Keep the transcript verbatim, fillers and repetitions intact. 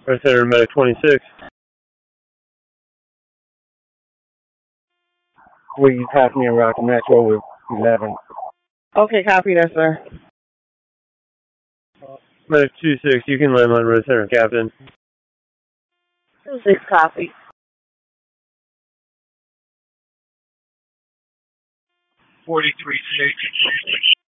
Red Center Medic twenty-six. Will you pass me around to Metro with eleven? Okay, copy that, sir. Medic two six, you can land on Red Center, Captain. two six, copy. forty-three six.